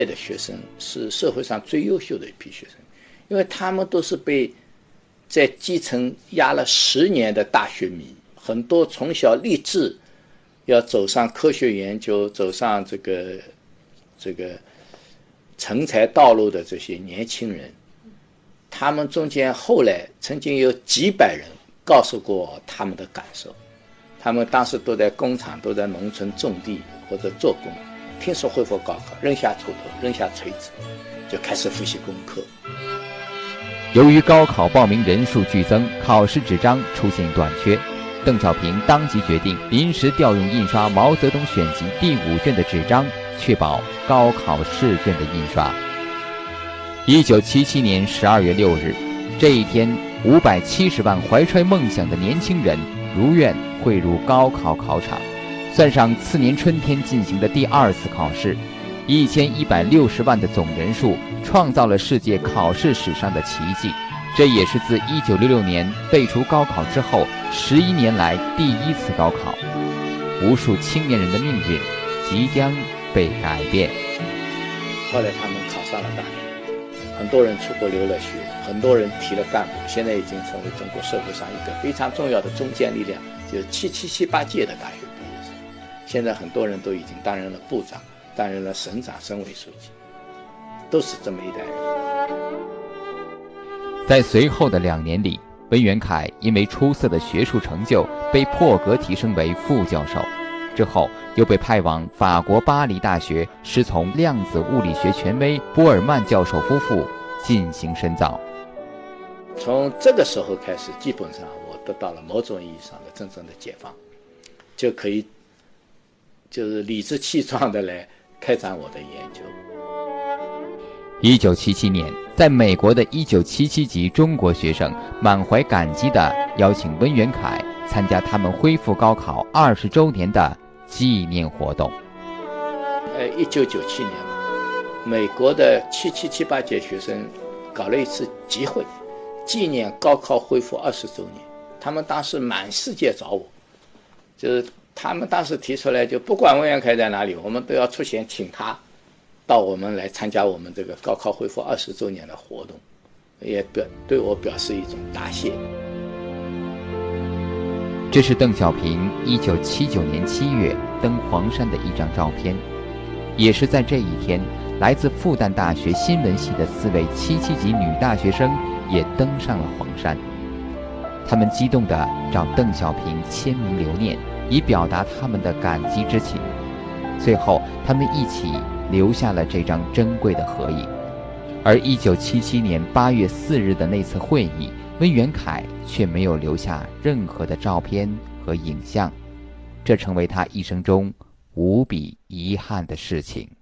的学生是社会上最优秀的一批学生，因为他们都是被在基层压了10年的大学迷，很多从小立志要走上科学研究，走上这个成才道路的这些年轻人，他们中间后来曾经有几百人告诉过我他们的感受，他们当时都在工厂，都在农村种地或者做工，听说恢复高考，扔下锄头，扔下锤子，就开始复习功课。 由于高考报名人数剧增，考试纸张出现短缺，邓小平当即决定临时调用印刷毛泽东选集第5卷的纸张，确保高考试卷的印刷。1977年12月6日，这一天，570万怀揣梦想的年轻人如愿汇入高考考场。算上次年春天进行的第2次考试，1160万的总人数创造了世界考试史上的奇迹。这也是自1966年废除高考之后11年来第1次高考。无数青年人的命运即将被改变。 后来他们考上了大学，很多人出国留了学，很多人提了干部，现在已经成为中国社会上一个非常重要的中坚力量，就是7778届的大学毕业生。现在很多人都已经担任了部长，担任了省长、省委书记，都是这么一代人。 在随后的2年里，温元凯因为出色的学术成就被破格提升为副教授，之后又被派往法国巴黎大学师从量子物理学权威波尔曼教授夫妇进行深造。 从这个时候开始，基本上我得到了某种意义上的真正的解放，就可以就是理直气壮地来开展我的研究。 1977年，在美国的1977级中国学生满怀感激地邀请温元凯参加他们恢复高考20周年的纪念活动。 1997年，美国的7778届学生搞了一次集会，纪念高考恢复20周年。他们当时满世界找我，就是他们当时提出来，就不管温元凯在哪里，我们都要出现请他到我们来参加我们这个高考恢复20周年的活动，也对我表示一种答谢。 这是邓小平1979年7月登黄山的一张照片，也是在这一天，来自复旦大学新闻系的4位77级女大学生也登上了黄山。他们激动地找邓小平签名留念，以表达他们的感激之情。最后，他们一起留下了这张珍贵的合影。而1977年8月4日的那次会议，温元凯却没有留下任何的照片和影像，这成为他一生中无比遗憾的事情。